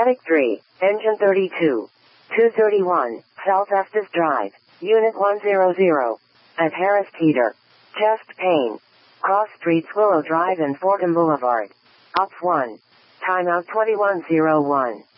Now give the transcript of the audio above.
Static 3, Engine 32. 231, South Estes Drive, Unit 100. At Harris Teeter. Chest pain. Cross Streets Willow Drive and Fordham Boulevard. Ops 1. Timeout 2101.